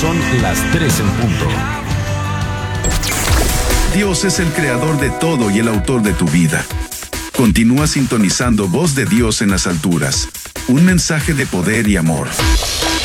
Son las 3 en punto. Dios es el creador de todo y el autor de tu vida. Continúa sintonizando Voz de Dios en las alturas. Un mensaje de poder y amor.